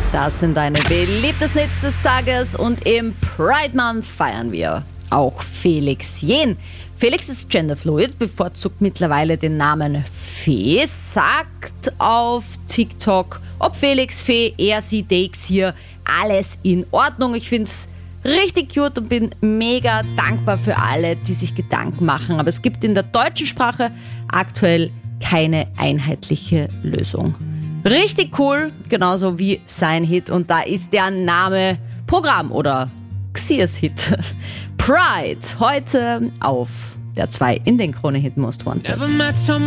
Das sind deine beliebtesten Hits des Tages und im Pride Month feiern wir auch Felix Jähn. Felix ist genderfluid, bevorzugt mittlerweile den Namen Fee, sagt auf TikTok, ob Felix, Fee, er, sie, Dex hier, alles in Ordnung. Ich finde es richtig cute und bin mega dankbar für alle, die sich Gedanken machen. Aber es gibt in der deutschen Sprache aktuell keine einheitliche Lösung. Richtig cool, genauso wie sein Hit. Und da ist der Name Programm oder Xias Hit. Pride, heute auf der 2 in den Krone Hit Most Wanted.